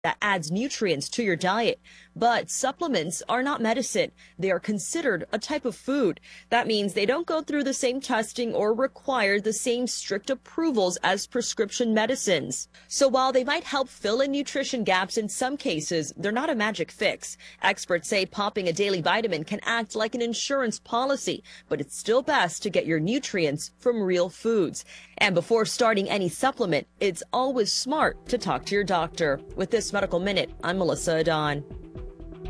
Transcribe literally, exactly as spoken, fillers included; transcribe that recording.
that adds nutrients to your diet. But supplements are not medicine. They are considered a type of food. That means they don't go through the same testing or require the same strict approvals as prescription medicines. So while they might help fill in nutrition gaps in some cases, they're not a magic fix. Experts say popping a daily vitamin can act like an insurance policy, but it's still best to get your nutrients from real foods. And before starting any supplement, it's always smart to talk to your doctor. With this Medical Minute, I'm Melissa Adon.